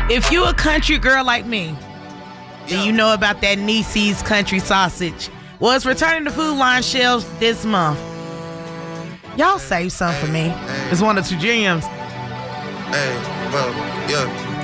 If you a country girl like me, then you know about that Nieces country sausage. Well, it's returning to Food Line shelves this month. Y'all save some for me. It's one of 2 gems. Hey, well, yeah.